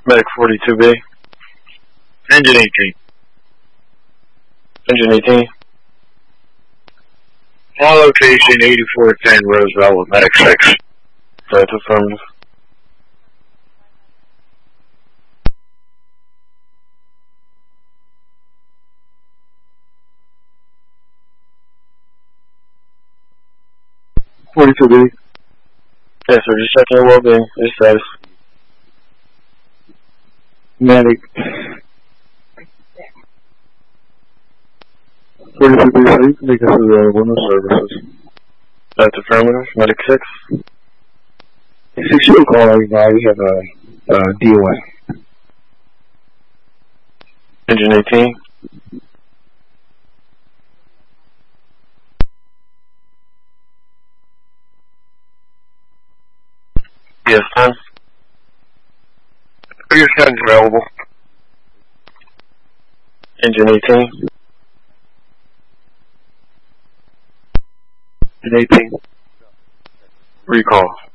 Medic 42B. Engine 18. Engine 18. On location 8410 Roosevelt with Medic 6. That's affirmative. B. Yes, sir. Just checking your well-being. Your status. Medic 42B, so you can make us available, no services. That's affirmative. Medic 6. 6 should call right now. We have a DOI. Engine 18. Yes, 10. Your 10's available. Engine 18. Engine 18. Recall.